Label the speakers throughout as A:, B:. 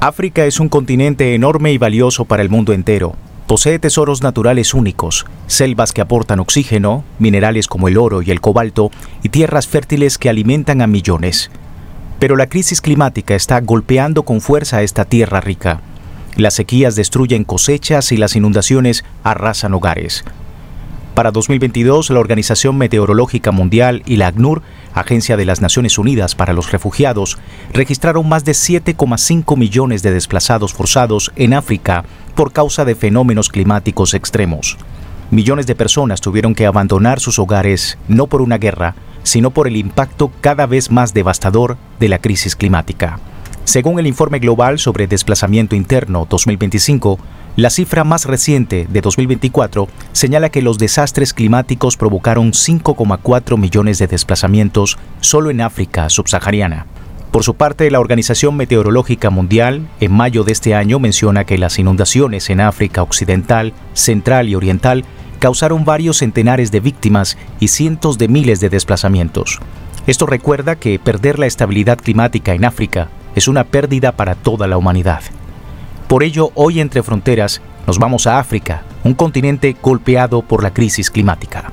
A: África es un continente enorme y valioso para el mundo entero. Posee tesoros naturales únicos, selvas que aportan oxígeno, minerales como el oro y el cobalto, y tierras fértiles que alimentan a millones. Pero la crisis climática está golpeando con fuerza a esta tierra rica. Las sequías destruyen cosechas y las inundaciones arrasan hogares. Para 2022, la Organización Meteorológica Mundial y la ACNUR, Agencia de las Naciones Unidas para los Refugiados, registraron más de 7,5 millones de desplazados forzados en África por causa de fenómenos climáticos extremos. Millones de personas tuvieron que abandonar sus hogares no por una guerra, sino por el impacto cada vez más devastador de la crisis climática. Según el Informe Global sobre Desplazamiento Interno 2025, la cifra más reciente de 2024 señala que los desastres climáticos provocaron 5,4 millones de desplazamientos solo en África subsahariana. Por su parte, la Organización Meteorológica Mundial, en mayo de este año, menciona que las inundaciones en África Occidental, Central y Oriental causaron varios centenares de víctimas y cientos de miles de desplazamientos. Esto recuerda que perder la estabilidad climática en África es una pérdida para toda la humanidad. Por ello, hoy Entre Fronteras nos vamos a África, un continente golpeado por la crisis climática.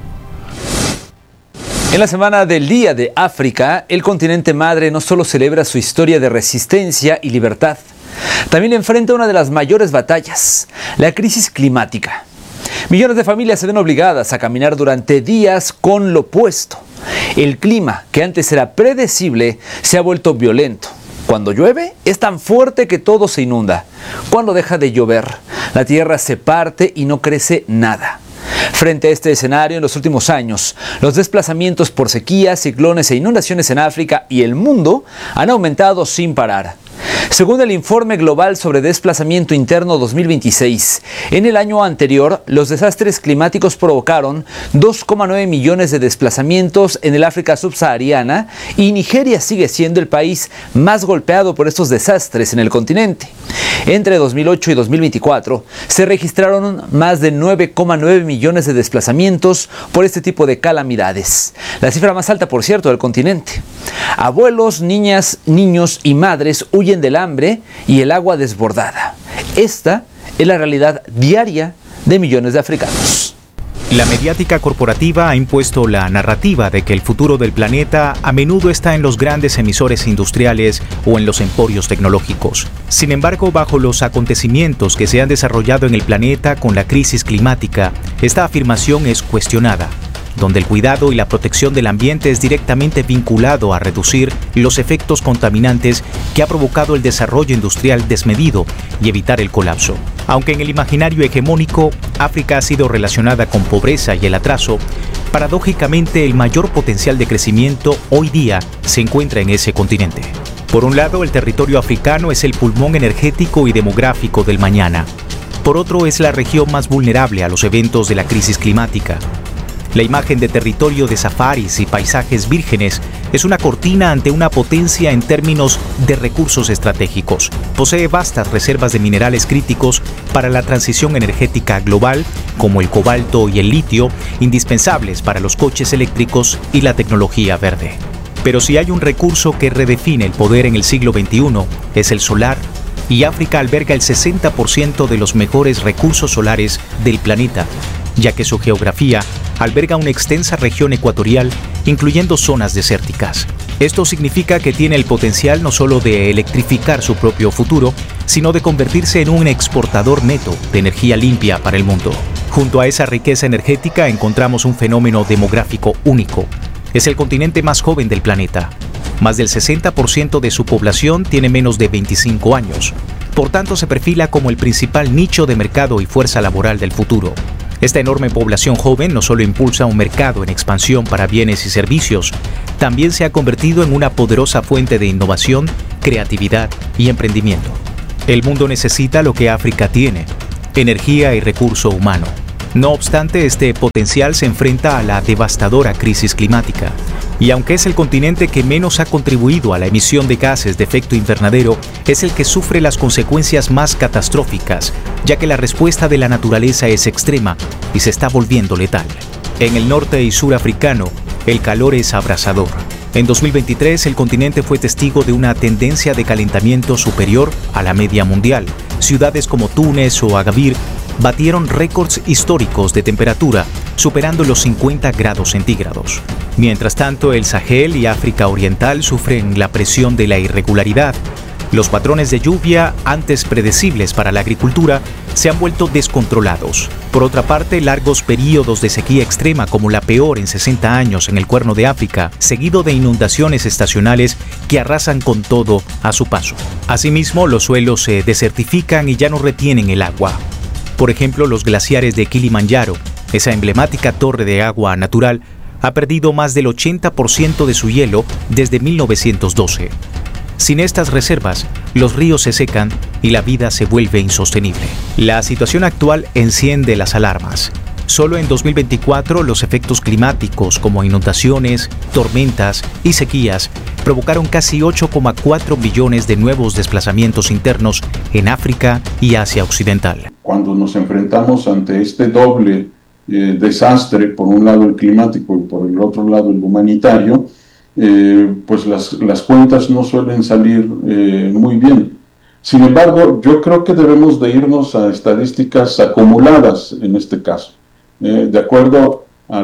B: En la semana del Día de África, el continente madre no solo celebra su historia de resistencia y libertad, también enfrenta una de las mayores batallas, la crisis climática. Millones de familias se ven obligadas a caminar durante días con lo opuesto. El clima, que antes era predecible, se ha vuelto violento. Cuando llueve, es tan fuerte que todo se inunda. Cuando deja de llover, la tierra se parte y no crece nada. Frente a este escenario, en los últimos años, los desplazamientos por sequías, ciclones e inundaciones en África y el mundo han aumentado sin parar. Según el Informe Global sobre Desplazamiento Interno 2026, en el año anterior, los desastres climáticos provocaron 2,9 millones de desplazamientos en el África subsahariana y Nigeria sigue siendo el país más golpeado por estos desastres en el continente. Entre 2008 y 2024 se registraron más de 9,9 millones de desplazamientos por este tipo de calamidades, la cifra más alta, por cierto, del continente. Abuelos, niñas, niños y madres huyen del hambre y el agua desbordada. Esta es la realidad diaria de millones de africanos.
A: La mediática corporativa ha impuesto la narrativa de que el futuro del planeta a menudo está en los grandes emisores industriales o en los emporios tecnológicos. Sin embargo, bajo los acontecimientos que se han desarrollado en el planeta con la crisis climática, esta afirmación es cuestionada, donde el cuidado y la protección del ambiente es directamente vinculado a reducir los efectos contaminantes que ha provocado el desarrollo industrial desmedido y evitar el colapso. Aunque en el imaginario hegemónico, África ha sido relacionada con pobreza y el atraso, paradójicamente el mayor potencial de crecimiento hoy día se encuentra en ese continente. Por un lado, el territorio africano es el pulmón energético y demográfico del mañana. Por otro, es la región más vulnerable a los eventos de la crisis climática. La imagen de territorio de safaris y paisajes vírgenes es una cortina ante una potencia en términos de recursos estratégicos. Posee vastas reservas de minerales críticos para la transición energética global, como el cobalto y el litio, indispensables para los coches eléctricos y la tecnología verde. Pero si hay un recurso que redefine el poder en el siglo XXI, es el solar, y África alberga el 60% de los mejores recursos solares del planeta, ya que su geografía alberga una extensa región ecuatorial, incluyendo zonas desérticas. Esto significa que tiene el potencial no solo de electrificar su propio futuro, sino de convertirse en un exportador neto de energía limpia para el mundo. Junto a esa riqueza energética encontramos un fenómeno demográfico único. Es el continente más joven del planeta. Más del 60% de su población tiene menos de 25 años. Por tanto, se perfila como el principal nicho de mercado y fuerza laboral del futuro. Esta enorme población joven no solo impulsa un mercado en expansión para bienes y servicios, también se ha convertido en una poderosa fuente de innovación, creatividad y emprendimiento. El mundo necesita lo que África tiene: energía y recurso humano. No obstante, este potencial se enfrenta a la devastadora crisis climática. Y aunque es el continente que menos ha contribuido a la emisión de gases de efecto invernadero, es el que sufre las consecuencias más catastróficas, ya que la respuesta de la naturaleza es extrema y se está volviendo letal. En el norte y sur africano, el calor es abrasador. En 2023, el continente fue testigo de una tendencia de calentamiento superior a la media mundial. Ciudades como Túnez o Agadir batieron récords históricos de temperatura, superando los 50 grados centígrados. Mientras tanto, el Sahel y África Oriental sufren la presión de la irregularidad. Los patrones de lluvia, antes predecibles para la agricultura, se han vuelto descontrolados. Por otra parte, largos períodos de sequía extrema, como la peor en 60 años en el Cuerno de África, seguido de inundaciones estacionales que arrasan con todo a su paso. Asimismo, los suelos se desertifican y ya no retienen el agua. Por ejemplo, los glaciares de Kilimanjaro, esa emblemática torre de agua natural, ha perdido más del 80% de su hielo desde 1912. Sin estas reservas, los ríos se secan y la vida se vuelve insostenible. La situación actual enciende las alarmas. Solo en 2024, los efectos climáticos como inundaciones, tormentas y sequías provocaron casi 8,4 millones de nuevos desplazamientos internos en África y Asia Occidental.
C: Cuando nos enfrentamos ante este doble desastre, por un lado el climático y por el otro lado el humanitario, pues las cuentas no suelen salir muy bien. Sin embargo, yo creo que debemos de irnos a estadísticas acumuladas en este caso. De acuerdo a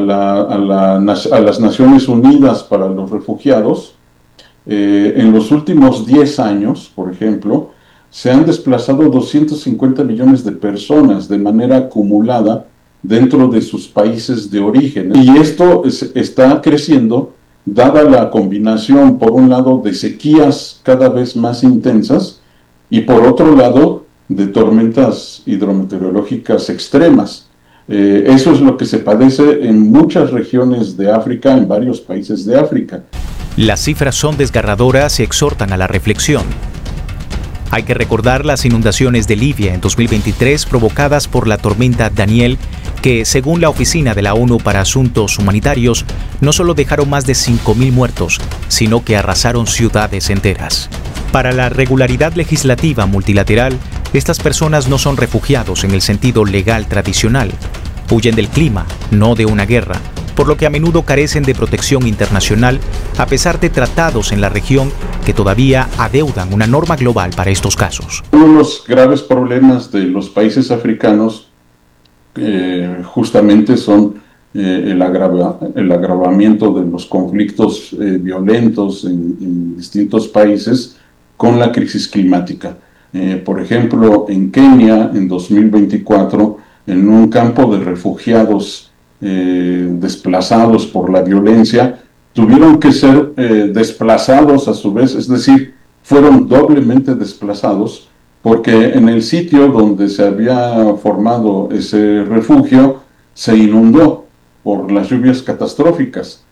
C: las Naciones Unidas para los Refugiados, en los últimos 10 años, por ejemplo, se han desplazado 250 millones de personas de manera acumulada dentro de sus países de origen. Y esto está creciendo dada la combinación, por un lado, de sequías cada vez más intensas y por otro lado, de tormentas hidrometeorológicas extremas. Eso es lo que se padece en muchas regiones de África, en varios países de África.
A: Las cifras son desgarradoras y exhortan a la reflexión. Hay que recordar las inundaciones de Libia en 2023 provocadas por la tormenta Daniel, que, según la Oficina de la ONU para Asuntos Humanitarios, no solo dejaron más de 5.000 muertos, sino que arrasaron ciudades enteras. Para la regularidad legislativa multilateral, estas personas no son refugiados en el sentido legal tradicional. Huyen del clima, no de una guerra, por lo que a menudo carecen de protección internacional, a pesar de tratados en la región que todavía adeudan una norma global para estos casos.
C: Uno de los graves problemas de los países africanos justamente son el agravamiento de los conflictos violentos en distintos países con la crisis climática. Por ejemplo, en Kenia, en 2024, en un campo de refugiados desplazados por la violencia, tuvieron que ser desplazados a su vez, es decir, fueron doblemente desplazados, porque en el sitio donde se había formado ese refugio se inundó por las lluvias catastróficas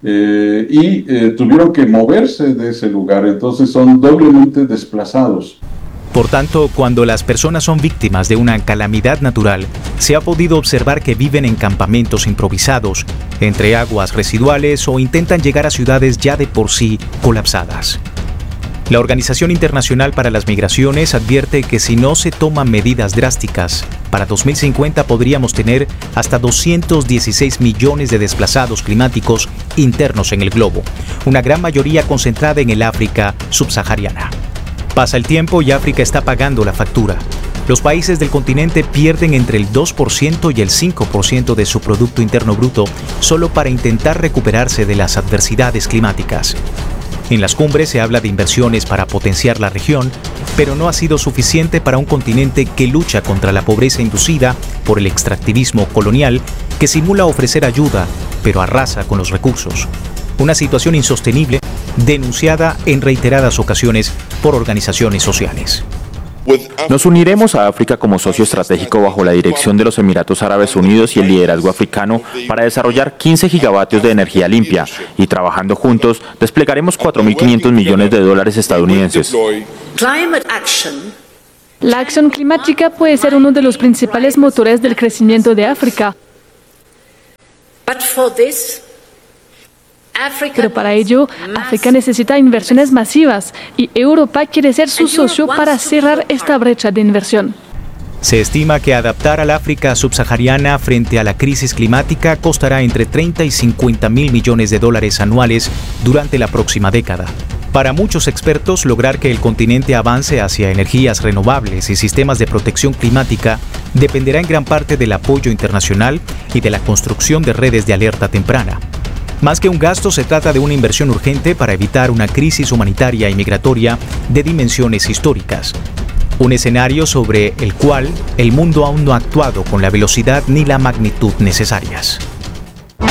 C: y tuvieron que moverse de ese lugar, entonces son doblemente desplazados.
A: Por tanto, cuando las personas son víctimas de una calamidad natural, se ha podido observar que viven en campamentos improvisados, entre aguas residuales o intentan llegar a ciudades ya de por sí colapsadas. La Organización Internacional para las Migraciones advierte que si no se toman medidas drásticas, para 2050 podríamos tener hasta 216 millones de desplazados climáticos internos en el globo, una gran mayoría concentrada en el África subsahariana. Pasa el tiempo y África está pagando la factura. Los países del continente pierden entre el 2% y el 5% de su Producto Interno Bruto solo para intentar recuperarse de las adversidades climáticas. En las cumbres se habla de inversiones para potenciar la región, pero no ha sido suficiente para un continente que lucha contra la pobreza inducida por el extractivismo colonial que simula ofrecer ayuda, pero arrasa con los recursos. Una situación insostenible denunciada en reiteradas ocasiones por organizaciones sociales.
D: Nos uniremos a África como socio estratégico bajo la dirección de los Emiratos Árabes Unidos y el liderazgo africano para desarrollar 15 gigavatios de energía limpia y trabajando juntos desplegaremos 4.500 millones de dólares estadounidenses.
E: La acción climática puede ser uno de los principales motores del crecimiento de África. Pero para ello, África necesita inversiones masivas y Europa quiere ser su socio para cerrar esta brecha de inversión.
A: Se estima que adaptar al África subsahariana frente a la crisis climática costará entre 30 y 50 mil millones de dólares anuales durante la próxima década. Para muchos expertos, lograr que el continente avance hacia energías renovables y sistemas de protección climática dependerá en gran parte del apoyo internacional y de la construcción de redes de alerta temprana. Más que un gasto, se trata de una inversión urgente para evitar una crisis humanitaria y migratoria de dimensiones históricas. Un escenario sobre el cual el mundo aún no ha actuado con la velocidad ni la magnitud necesarias.